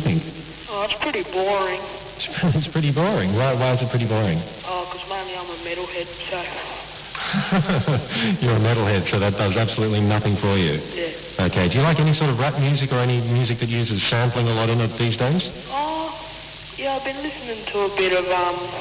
think? Oh, it's pretty boring. It's pretty boring. Why is it pretty boring? Oh, because mainly I'm a metalhead, so... You're a metalhead, so that does absolutely nothing for you. Yeah. Okay, do you like any sort of rap music or any music that uses sampling a lot in it these days? Oh, yeah, I've been listening to a bit of